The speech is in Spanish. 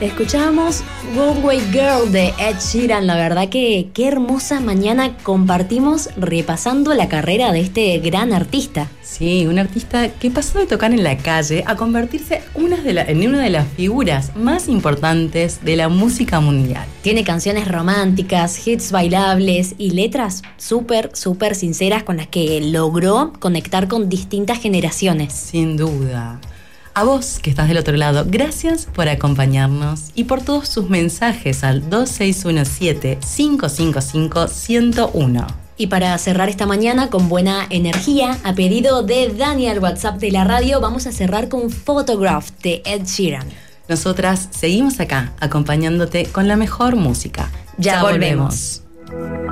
Escuchábamos Runway Girl de Ed Sheeran. La verdad que qué hermosa mañana compartimos repasando la carrera de este gran artista. Sí, un artista que pasó de tocar en la calle a convertirse en una de las figuras más importantes de la música mundial. Tiene canciones románticas, hits bailables y letras súper sinceras con las que logró conectar con distintas generaciones. Sin duda. A vos que estás del otro lado, gracias por acompañarnos y por todos sus mensajes al 2617-555-101. Y para cerrar esta mañana con buena energía, a pedido de Dani al WhatsApp de la radio, vamos a cerrar con Photograph de Ed Sheeran. Nosotras seguimos acá, acompañándote con la mejor música. Ya volvemos.